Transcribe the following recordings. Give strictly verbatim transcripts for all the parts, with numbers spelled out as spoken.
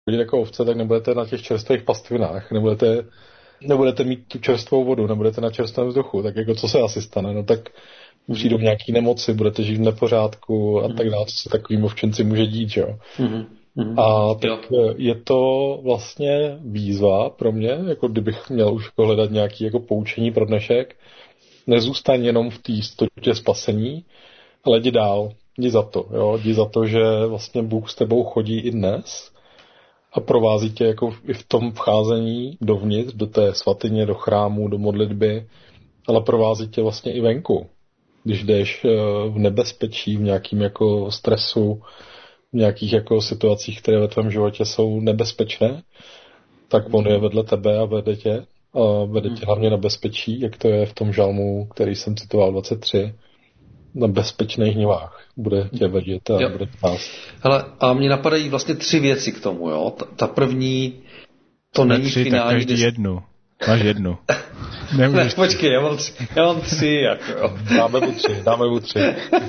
chodit jako ovce, tak nebudete na těch čerstvých pastvinách, nebudete, nebudete mít tu čerstvou vodu, nebudete na čerstvém vzduchu, tak jako co se asi stane, no tak přijdou nějaký nemoci, budete žít v nepořádku a tak dále, co se takovým ovčenci může dít, že jo. Mm-hmm. A tak jo. Je to vlastně výzva pro mě, jako kdybych měl už jako hledat nějaký jako poučení pro dnešek, nezůstaň jenom v té jistotě spasení, ale jdi dál, jdi za to, jo, jdi za to, že vlastně Bůh s tebou chodí i dnes a provází tě jako i v tom vcházení dovnitř, do té svatyně, do chrámu, do modlitby, ale provází tě vlastně i venku. Když jdeš v nebezpečí, v nějakým jako stresu, v nějakých jako situacích, které ve tvém životě jsou nebezpečné, tak on je vedle tebe a vede tě. A vede tě hlavně na bezpečí, jak to je v tom žalmu, který jsem citoval dvacet tři, na bezpečných nivách. Bude tě vedět a jo. Bude nás. Hele, a mě napadají vlastně tři věci k tomu, jo. Ta, ta první, to ne není tři, finální... Tak každý jednu. Máš jednu. Ne, počkej, já mám tři, já mám tři jako, jo. Dáme mu tři, dáme mu tři.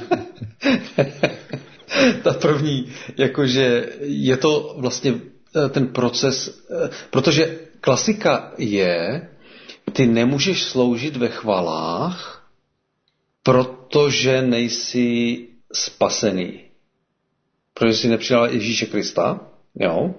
Ta první, jakože je to vlastně ten proces, protože klasika je, ty nemůžeš sloužit ve chvalách, protože nejsi spasený. Protože jsi nepřijal Ježíše Krista, jo.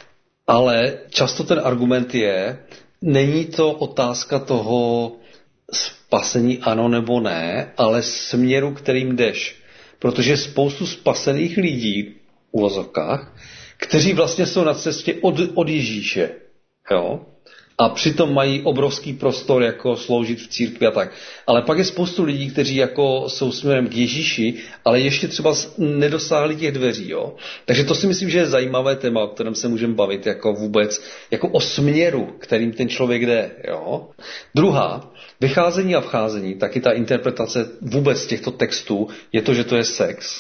Ale často ten argument je, není to otázka toho spasení ano nebo ne, ale směru, kterým jdeš. Protože je spoustu spasených lidí v uvozovkách, kteří vlastně jsou na cestě od, od Ježíše. Jo? A přitom mají obrovský prostor jako sloužit v církvi a tak. Ale pak je spoustu lidí, kteří jako jsou směrem k Ježíši, ale ještě třeba nedosáhli těch dveří. Jo? Takže to si myslím, že je zajímavé téma, o kterém se můžeme bavit jako vůbec, jako o směru, kterým ten člověk jde. Jo? Druhá, vycházení a vcházení, taky ta interpretace vůbec těchto textů je to, že to je sex.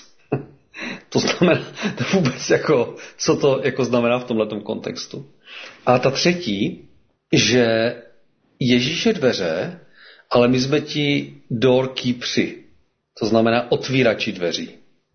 To znamená, to vůbec jako, co to jako znamená v tomhletom kontextu. A ta třetí, že Ježíš je dveře, ale my jsme ti doorkeepři. To znamená otvírači dveří.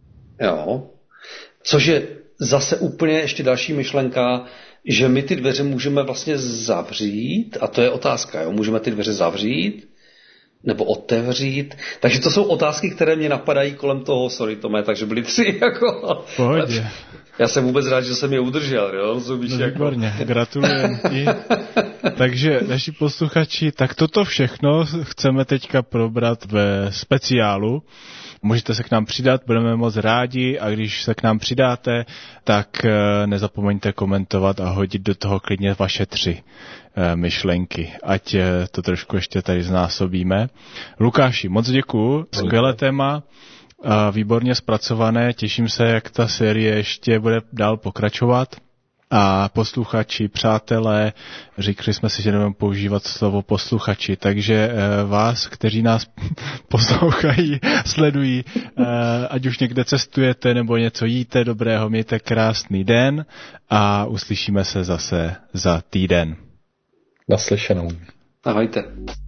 Jo? Což je zase úplně ještě další myšlenka, že my ty dveře můžeme vlastně zavřít, a to je otázka, jo? Můžeme ty dveře zavřít, nebo otevřít. Takže to jsou otázky, které mě napadají kolem toho, sorry Tome, takže byly tři jako... Pohodě. Já jsem vůbec rád, že jsem je udržel, jo? Zubíš, no, jako... výborně, gratulujem ti. Takže, naši posluchači, tak toto všechno chceme teďka probrat ve speciálu. Můžete se k nám přidat, budeme moc rádi a když se k nám přidáte, tak nezapomeňte komentovat a hodit do toho klidně vaše tři myšlenky, ať to trošku ještě tady znásobíme. Lukáši, moc děkuju, skvělé téma, výborně zpracované, těším se, jak ta série ještě bude dál pokračovat. A posluchači, přátelé, říkali jsme si, že nebudeme používat slovo posluchači, takže vás, kteří nás poslouchají, sledují, ať už někde cestujete nebo něco jíte, dobrého, mějte krásný den a uslyšíme se zase za týden. Naslyšenou. Ahojte.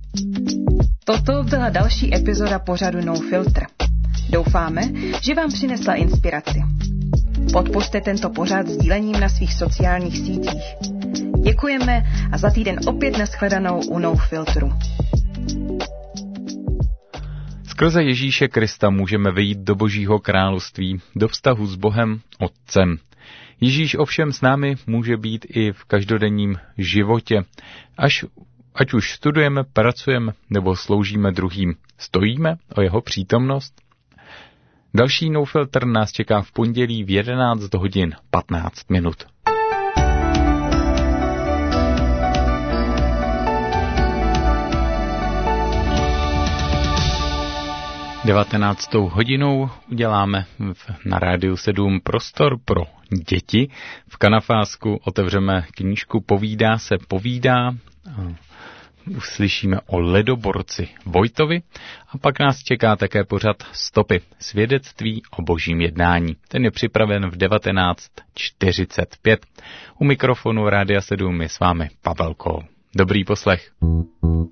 Toto byla další epizoda pořadu No Filter. Doufáme, že vám přinesla inspiraci. Podpořte tento pořad sdílením na svých sociálních sítích. Děkujeme a za týden opět nashledanou u No Filtru. Skrze Ježíše Krista můžeme vejít do Božího království, do vztahu s Bohem Otcem. Ježíš ovšem s námi může být i v každodenním životě, až, ať už studujeme, pracujeme nebo sloužíme druhým. Stojíme o jeho přítomnost? Další No Filter nás čeká v pondělí v jedenáct hodin patnáct minut. devatenáctou hodinou uděláme na Rádiu sedm prostor pro děti. V Kanafásku otevřeme knížku Povídá se povídá. Uslyšíme o ledoborci Vojtovi a pak nás čeká také pořad Stopy, svědectví o božím jednání. Ten je připraven v devatenáct čtyřicet pět. U mikrofonu Rádia sedm je s vámi Pavel Kohl. Dobrý poslech.